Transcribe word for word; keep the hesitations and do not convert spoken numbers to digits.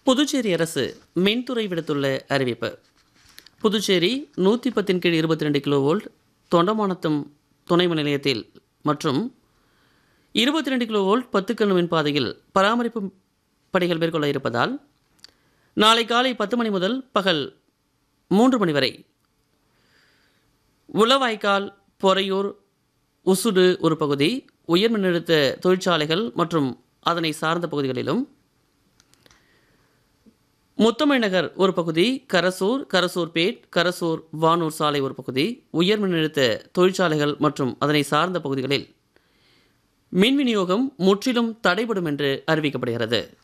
புதுச்சேரி அரசு மின்துறை விடுத்துள்ள அறிவிப்பு. புதுச்சேரி நூற்றி பத்தின் கீழ் இருபத்தி ரெண்டு கிலோ வோல்ட் தொண்டமானத்தம் துணை மின் நிலையத்தில் மற்றும் இருபத்தி ரெண்டு கிலோ வோல்ட் பத்து கணு மின் பாதையில் பராமரிப்பு பணிகள் மேற்கொள்ள இருப்பதால் நாளை காலை பத்து மணி முதல் பகல் மூன்று மணி வரை உளவாய்க்கால், பொறையூர், உசுடு ஒரு பகுதி, உயர் மின்னழுத்த தொழிற்சாலைகள் மற்றும் அதனை சார்ந்த பகுதிகளிலும், முத்தமிழ் நகர் ஒரு பகுதி, கரசூர், கரசூர்பேட், கரசூர் வானூர் சாலை ஒரு பகுதி, உயர் மின்னழுத்த தொழிற்சாலைகள் மற்றும் அதனை சார்ந்த பகுதிகளில் மின் விநியோகம் முற்றிலும் தடைபடும் என்று அறிவிக்கப்படுகிறது.